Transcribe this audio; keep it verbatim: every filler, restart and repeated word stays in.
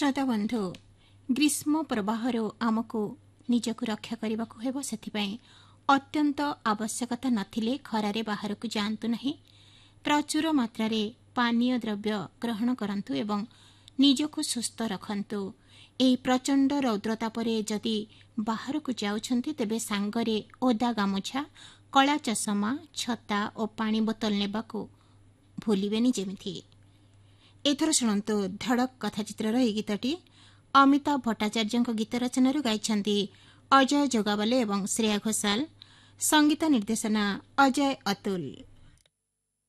श्रोता बंधु ग्रीष्म प्रवाहर आमको निजक रक्षा करने को हेबो सेथिपाई अत्यंत आवश्यकता नथिले खरारे बाहर को जातु नहीं। प्रचुर मात्रा रे पानीय द्रव्य ग्रहण करंतु एवं निजको सुस्थ रखंतु। एही प्रचंड रौद्रतापरे जदि बाहर को जाउछंती तेबे सांगरे ओदा गामुछा कला चषमा छता और पानी बोतल नेबाको भूलिबेनी जेमिथि। एथर शुणु धड़क कथाचित्र यह गीतटी अमिताभ भट्टाचार्य गीत रचना गाइछंती अजय जोगावले एवं श्रेया घोषाल। संगीत निर्देशना अजय अतुल।